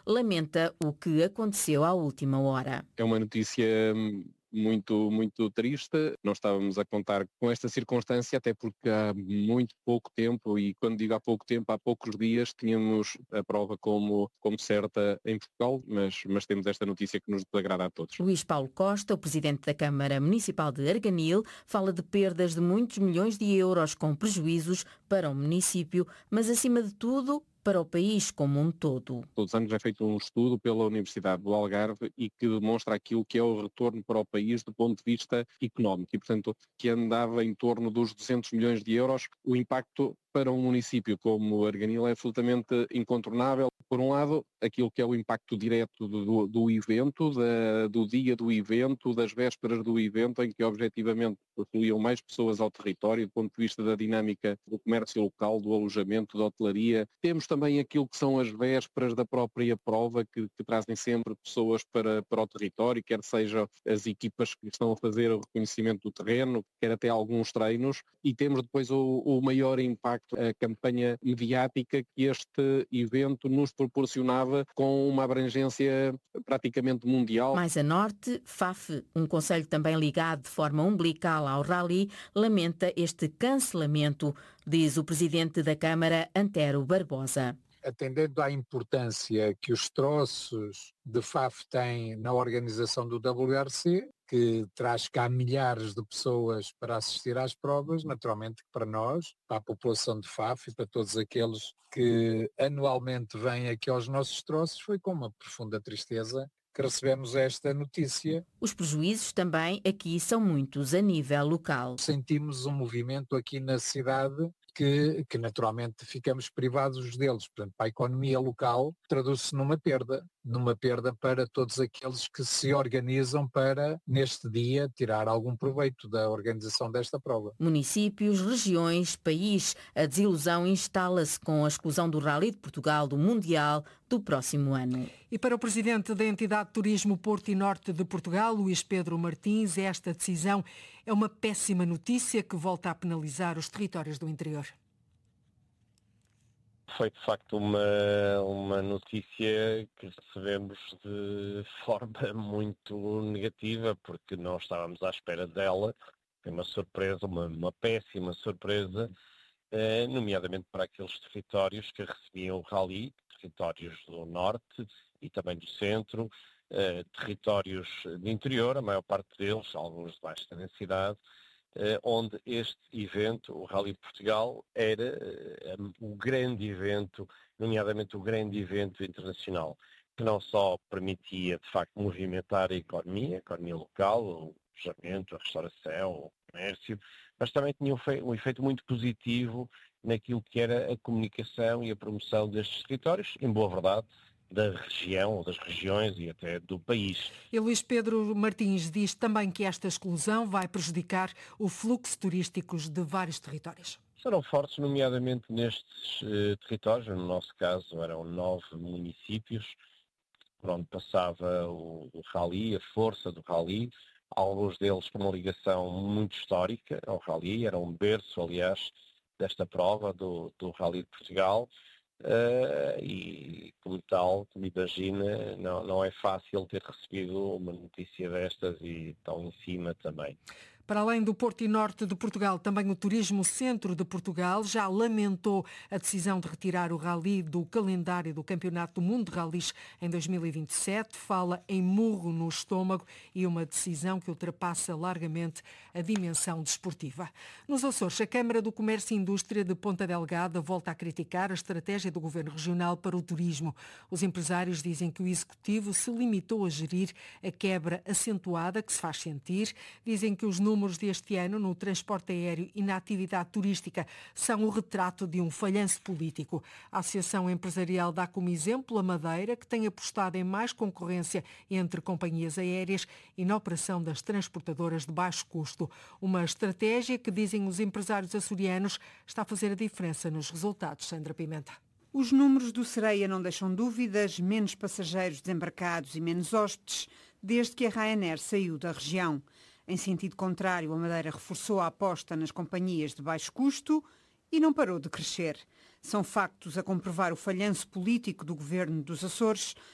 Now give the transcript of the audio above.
lamenta o que aconteceu à última hora. É uma notícia muito triste. Não estávamos a contar com esta circunstância, até porque há muito pouco tempo, e quando digo há pouco tempo, há poucos dias, tínhamos a prova como certa em Portugal, mas temos esta notícia que nos desagrada a todos. Luís Paulo Costa, o presidente da Câmara Municipal de Arganil, fala de perdas de muitos milhões de euros com prejuízos para o município, mas acima de tudo para o país como um todo. Todos os anos é feito um estudo pela Universidade do Algarve e que demonstra aquilo que é o retorno para o país do ponto de vista económico e, portanto, que andava em torno dos 200 milhões de euros. O impacto para um município como Arganil é absolutamente incontornável. Por um lado, aquilo que é o impacto direto do evento, do dia do evento, das vésperas do evento, em que objetivamente fluíam mais pessoas ao território, do ponto de vista da dinâmica do comércio local, do alojamento, da hotelaria. Temos também aquilo que são as vésperas da própria prova, que trazem sempre pessoas para o território, quer seja as equipas que estão a fazer o reconhecimento do terreno, quer até alguns treinos, e temos depois o maior impacto, a campanha mediática que este evento nos proporcionava, com uma abrangência praticamente mundial. Mais a norte, Faf, um concelho também ligado de forma umbilical ao rally, lamenta este cancelamento, diz o presidente da Câmara, Antero Barbosa. Atendendo à importância que os troços de Faf têm na organização do WRC, que traz cá milhares de pessoas para assistir às provas, naturalmente que para nós, para a população de Faf e para todos aqueles que anualmente vêm aqui aos nossos troços, foi com uma profunda tristeza que recebemos esta notícia. Os prejuízos também aqui são muitos a nível local. Sentimos um movimento aqui na cidade que naturalmente ficamos privados deles. Portanto, para a economia local, traduz-se numa perda para todos aqueles que se organizam para, neste dia, tirar algum proveito da organização desta prova. Municípios, regiões, país, a desilusão instala-se com a exclusão do Rally de Portugal do Mundial do próximo ano. E para o presidente da entidade de Turismo Porto e Norte de Portugal, Luís Pedro Martins, esta decisão é uma péssima notícia que volta a penalizar os territórios do interior. Foi de facto uma notícia que recebemos de forma muito negativa, porque não estávamos à espera dela. Foi uma surpresa, uma péssima surpresa, nomeadamente para aqueles territórios que recebiam o rally, territórios do norte e também do centro, territórios de interior, a maior parte deles, alguns de baixa densidade, onde este evento, o Rally de Portugal, era o grande evento, nomeadamente o grande evento internacional, que não só permitia, de facto, movimentar a economia local, o alojamento, a restauração, o comércio, mas também tinha um efeito muito positivo naquilo que era a comunicação e a promoção destes territórios, em boa verdade, da região, ou das regiões e até do país. E Luís Pedro Martins diz também que esta exclusão vai prejudicar o fluxo turístico de vários territórios. Serão fortes, nomeadamente nestes territórios, no nosso caso eram 9 municípios, por onde passava o rally, a força do rally, alguns deles com uma ligação muito histórica ao rally, era um berço, aliás, desta prova do Rally de Portugal. E como tal, como imagina, não é fácil ter recebido uma notícia destas e tão em cima também. Para além do Porto e Norte de Portugal, também o Turismo Centro de Portugal já lamentou a decisão de retirar o rally do calendário do Campeonato do Mundo de Rallys em 2027. Fala em murro no estômago e uma decisão que ultrapassa largamente a dimensão desportiva. Nos Açores, a Câmara do Comércio e Indústria de Ponta Delgada volta a criticar a estratégia do Governo Regional para o turismo. Os empresários dizem que o Executivo se limitou a gerir a quebra acentuada que se faz sentir. Dizem que os números deste ano no transporte aéreo e na atividade turística são o retrato de um falhanço político. A Associação Empresarial dá como exemplo a Madeira, que tem apostado em mais concorrência entre companhias aéreas e na operação das transportadoras de baixo custo. Uma estratégia que, dizem os empresários açorianos, está a fazer a diferença nos resultados. Sandra Pimenta. Os números do Sereia não deixam dúvidas, menos passageiros desembarcados e menos hóspedes, desde que a Ryanair saiu da região. Em sentido contrário, a Madeira reforçou a aposta nas companhias de baixo custo e não parou de crescer. São factos a comprovar o falhanço político do governo dos Açores,